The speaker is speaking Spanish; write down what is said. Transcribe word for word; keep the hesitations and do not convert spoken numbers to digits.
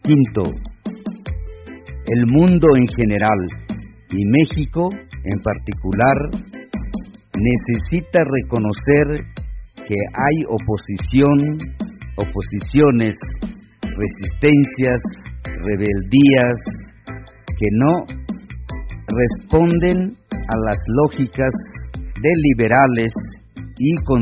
Quinto, el mundo en general y México en particular necesita reconocer que hay oposición, oposiciones, resistencias, rebeldías que no responden a las lógicas de liberales y